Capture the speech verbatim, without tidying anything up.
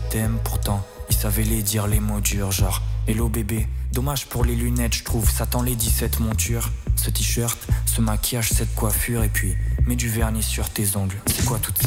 t'aime. Pourtant, il savait les dire les mots durs, genre hello bébé. Dommage pour les lunettes, je trouve, ça t'en les dix-sept montures. Ce t-shirt, ce maquillage, cette coiffure, et puis mets du vernis sur tes ongles. C'est quoi toutes ces